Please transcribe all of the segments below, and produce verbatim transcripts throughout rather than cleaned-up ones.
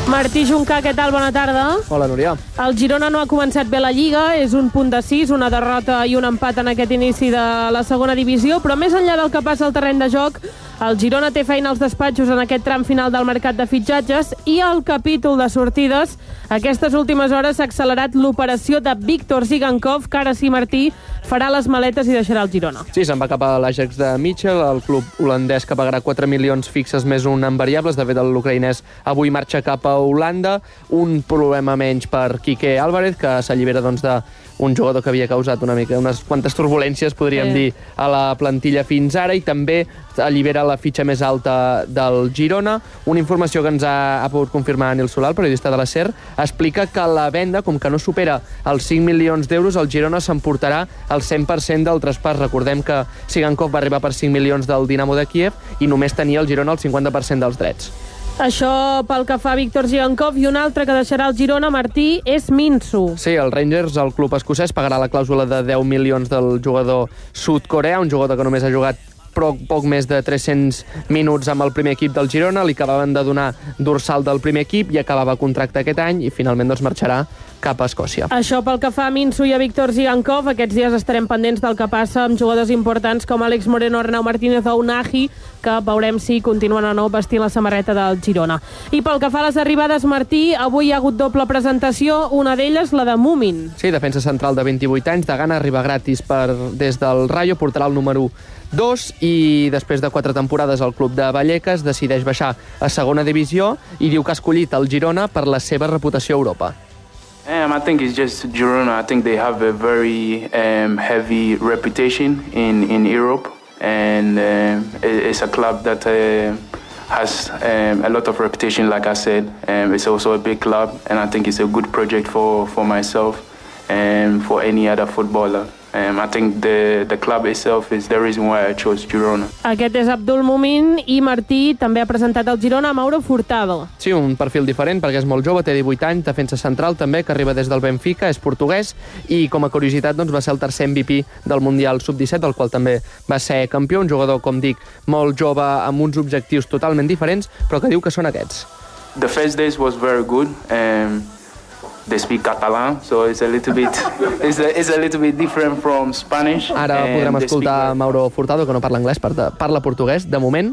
Martí Juncà, què tal? Bona tarda. Hola, Núria. El Girona no ha començat bé la Lliga, és un punt de sis, una derrota i un empat en aquest inici de la segona divisió, però més enllà del que passa al terreny de joc, el Girona té feina als despatxos en aquest tram final del mercat de fitxatges i al capítol de sortides. Aquestes últimes hores s'ha accelerat l'operació de Víctor Zigankov, que ara sí, Martí, farà les maletes i deixarà el Girona. Sí, se'n va cap a l'Ajax de Mitchell, el club holandès que pagarà quatre milions fixes més un en variables. De fet, l'ucraïnès avui marxa cap a Holanda. Un problema menys per Quique Álvarez, que s'allibera doncs, d'un jugador que havia causat una mica, unes quantes turbulències, podríem sí. dir, a la plantilla fins ara, i també allibera la fitxa més alta del Girona. Una informació que ens ha, ha pogut confirmar Nil Solà, el periodista de la SER, explica que la venda, com que no supera els cinc milions d'euros, el Girona s'emportarà el cent per cent del traspàs. Recordem que Zigankov va arribar per cinc milions del Dinamo de Kíev i només tenia el Girona el cinquanta per cent dels drets. Això pel que fa a Víctor Zigankov, i un altre que deixarà el Girona, Martí, és Minsu. Sí, el Rangers, el club escocès, pagarà la clàusula de deu milions del jugador sud-coreà, un jugador que només ha jugat però poc més de tres-cents minuts amb el primer equip del Girona. Li acabaven de donar dorsal del primer equip i acabava contracte aquest any i finalment doncs, marxarà cap a Escòcia. Això pel que fa a Minsu i a Víctor Zigankov. Aquests dies estarem pendents del que passa amb jugadors importants com Àlex Moreno, Arnau Martínez o Unai, que veurem si continuen o no vestint la samarreta del Girona. I pel que fa a les arribades, Martí, avui hi ha hagut doble presentació, una d'elles la de Mumin. Sí, defensa central de vint-i-vuit anys, de gana, arriba gratis per, des del Rayo, portarà el número dos i després de quatre temporades el club de Vallecas decideix baixar a segona divisió i diu que ha escollit el Girona per la seva reputació a Europa. Um, I think it's just Girona. I think they have a very um, heavy reputation in, in Europe, and um, it's a club that uh, has um, a lot of reputation, like I said. Um, it's also a big club, and I think it's a good project for, for myself and for any other footballer. Um, I think the, the club itself is the reason why I chose Girona. Aquest és Abdul Mumin, i Martí també ha presentat el Girona a Mauro Furtado. Sí, un perfil diferent perquè és molt jove, té divuit anys, defensa central també, que arriba des del Benfica, és portuguès, i com a curiositat doncs, va ser el tercer M V P del Mundial sub disset, del qual també va ser campió, un jugador, com dic, molt jove, amb uns objectius totalment diferents, però que diu que són aquests. The first days was very good. Um, They speak Catalan, so it's a little bit it's a, it's a little bit different from Spanish. Ara podrem escoltar speak... Mauro Furtado, que no parla anglès, parla portuguès, de moment,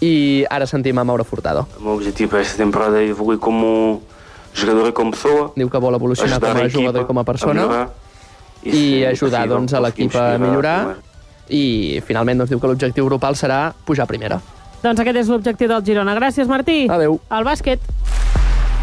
i ara sentim a Mauro Furtado. O meu objetivo esta temporada é evoluir como jogador e como pessoa. Diu que vol evolucionar com a jugador i com a persona i ajudar doncs, a l'equip a millorar, i finalment doncs, diu que l'objectiu grupal serà pujar a primera. Doncs aquest és l'objectiu del Girona. Gràcies, Martí. Adéu. Al bàsquet.